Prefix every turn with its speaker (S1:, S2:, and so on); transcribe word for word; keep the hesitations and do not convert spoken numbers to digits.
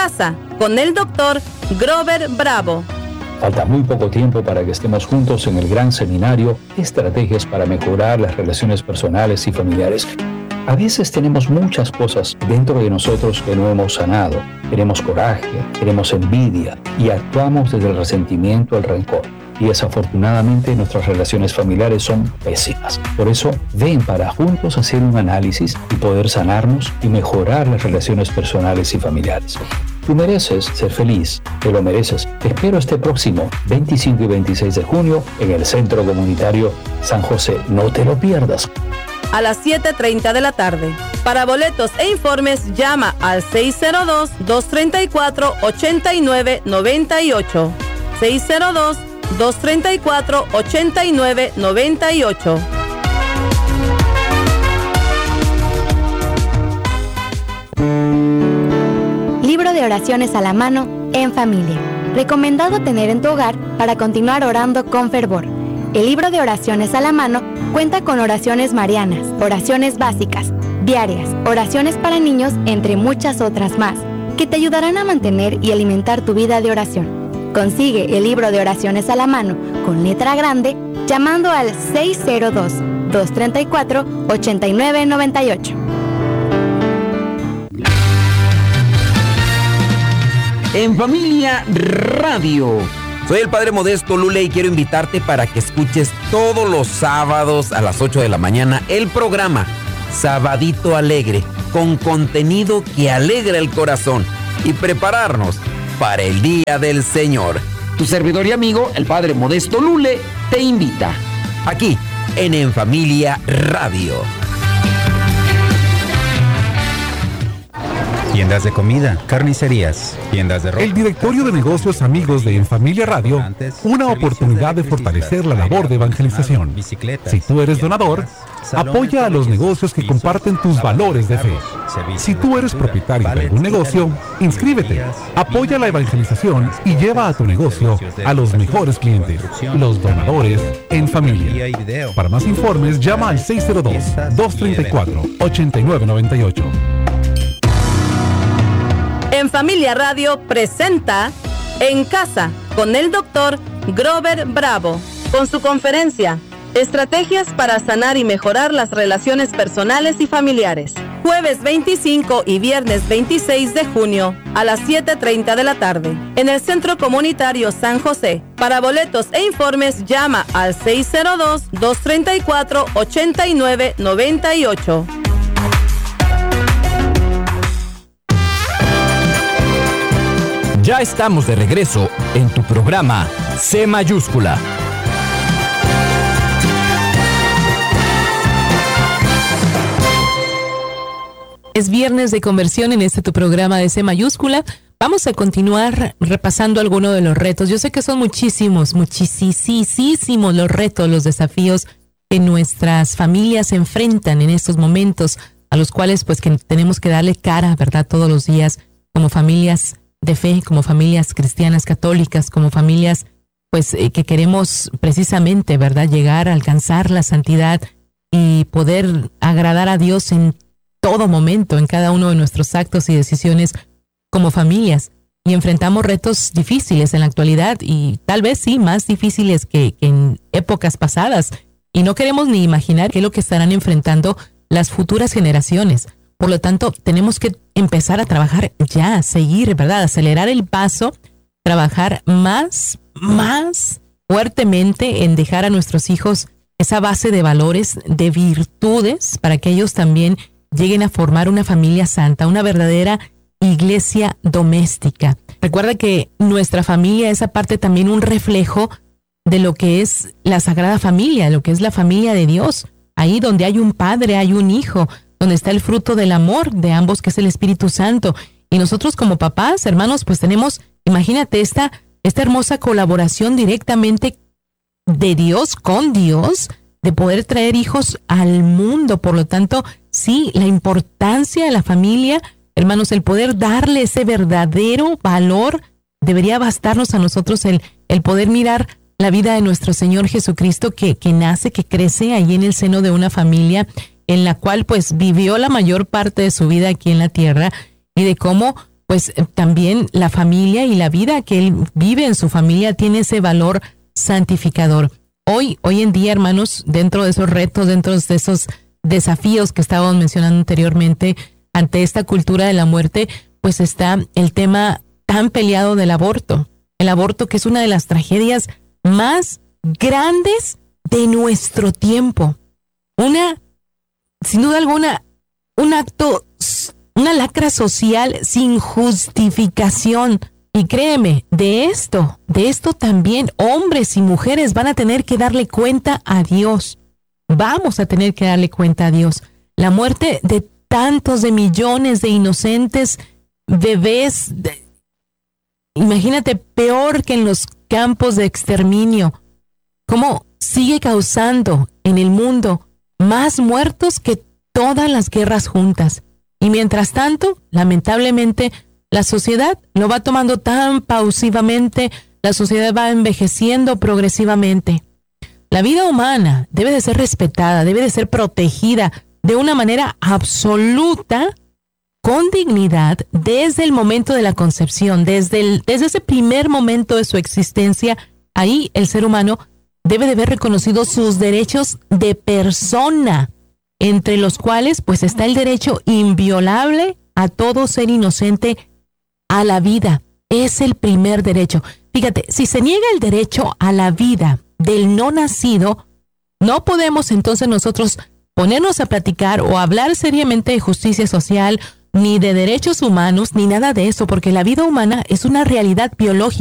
S1: Casa con el doctor Grover Bravo.
S2: Falta muy poco tiempo para que estemos juntos en el gran seminario Estrategias para mejorar las relaciones personales y familiares. A veces tenemos muchas cosas dentro de nosotros que no hemos sanado. Tenemos coraje, tenemos envidia y actuamos desde el resentimiento al rencor. Y desafortunadamente nuestras relaciones familiares son pésimas. Por eso, ven para juntos hacer un análisis y poder sanarnos y mejorar las relaciones personales y familiares. Tú mereces ser feliz, te lo mereces. Te espero este próximo veinticinco y veintiséis de junio en el Centro Comunitario San José. No te lo pierdas.
S1: A las siete treinta de la tarde. Para boletos e informes, llama al seis cero dos, dos tres cuatro, ocho nueve nueve ocho. seis cero dos, dos tres cuatro, ocho nueve nueve ocho.
S3: Libro de oraciones a la mano en familia. Recomendado tener en tu hogar para continuar orando con fervor. El libro de oraciones a la mano cuenta con oraciones marianas, oraciones básicas, diarias, oraciones para niños, entre muchas otras más, que te ayudarán a mantener y alimentar tu vida de oración. Consigue el libro de oraciones a la mano con letra grande llamando al seis cero dos, dos tres cuatro, ocho nueve nueve ocho.
S4: En Familia Radio. Soy el Padre Modesto Lule y quiero invitarte para que escuches todos los sábados a las ocho de la mañana el programa Sabadito Alegre, con contenido que alegra el corazón y prepararnos para el Día del Señor. Tu servidor y amigo, el Padre Modesto Lule, te invita aquí en En Familia Radio.
S5: Tiendas de comida, carnicerías, tiendas de ropa.
S6: El directorio de negocios amigos de En Familia Radio, una oportunidad de fortalecer la labor de evangelización. Si tú eres donador, apoya a los negocios que comparten tus valores de fe. Si tú eres propietario de algún negocio, inscríbete, apoya la evangelización y lleva a tu negocio a los mejores clientes, los donadores En Familia. Para más informes, llama al seis cero dos, dos tres cuatro, ocho nueve nueve ocho.
S1: En Familia Radio presenta En Casa con el doctor Grover Bravo, con su conferencia Estrategias para sanar y mejorar las relaciones personales y familiares. Jueves veinticinco y viernes veintiséis de junio a las siete treinta de la tarde en el Centro Comunitario San José. Para boletos e informes llama al seis cero dos, dos tres cuatro, ocho nueve nueve ocho.
S7: Ya estamos de regreso en tu programa C Mayúscula.
S8: Es viernes de conversión en este tu programa de C Mayúscula. Vamos a continuar repasando algunos de los retos. Yo sé que son muchísimos, muchísimos los retos, los desafíos que nuestras familias se enfrentan en estos momentos, a los cuales pues que tenemos que darle cara, ¿verdad? Todos los días como familias de fe, como familias cristianas católicas, como familias pues eh, que queremos precisamente, ¿verdad?, llegar a alcanzar la santidad y poder agradar a Dios en todo momento, en cada uno de nuestros actos y decisiones como familias. Y enfrentamos retos difíciles en la actualidad y tal vez sí, más difíciles que, que en épocas pasadas. Y no queremos ni imaginar qué es lo que estarán enfrentando las futuras generaciones. Por lo tanto, tenemos que empezar a trabajar ya, seguir, ¿verdad? Acelerar el paso, trabajar más, más fuertemente en dejar a nuestros hijos esa base de valores, de virtudes, para que ellos también lleguen a formar una familia santa, una verdadera iglesia doméstica. Recuerda que nuestra familia es aparte también un reflejo de lo que es la Sagrada Familia, lo que es la familia de Dios. Ahí donde hay un padre, hay un hijo, donde está el fruto del amor de ambos, que es el Espíritu Santo. Y nosotros como papás, hermanos, pues tenemos, imagínate, esta, esta hermosa colaboración directamente de Dios con Dios, de poder traer hijos al mundo. Por lo tanto, sí, la importancia de la familia, hermanos, el poder darle ese verdadero valor, debería bastarnos a nosotros el, el poder mirar la vida de nuestro Señor Jesucristo, que, que nace, que crece ahí en el seno de una familia en la cual pues vivió la mayor parte de su vida aquí en la tierra, y de cómo pues también la familia y la vida que él vive en su familia tiene ese valor santificador. Hoy, hoy en día, hermanos, dentro de esos retos, dentro de esos desafíos que estábamos mencionando anteriormente, ante esta cultura de la muerte, pues está el tema tan peleado del aborto. El aborto, que es una de las tragedias más grandes de nuestro tiempo. Una, sin duda alguna, un acto, una lacra social sin justificación. Y créeme, de esto, de esto también hombres y mujeres van a tener que darle cuenta a Dios. Vamos a tener que darle cuenta a Dios. La muerte de tantos, de millones de inocentes bebés, de, imagínate, peor que en los campos de exterminio. ¿Cómo sigue causando en el mundo más muertos que todas las guerras juntas? Y mientras tanto, lamentablemente, la sociedad lo va tomando tan pausivamente, la sociedad va envejeciendo progresivamente. La vida humana debe de ser respetada, debe de ser protegida de una manera absoluta, con dignidad, desde el momento de la concepción, desde, el, desde ese primer momento de su existencia. Ahí el ser humano debe de ver reconocidos sus derechos de persona, entre los cuales pues está el derecho inviolable a todo ser inocente a la vida. Es el primer derecho. Fíjate, si se niega el derecho a la vida del no nacido, no podemos entonces nosotros ponernos a platicar o hablar seriamente de justicia social, ni de derechos humanos, ni nada de eso, porque la vida humana es una realidad biológica.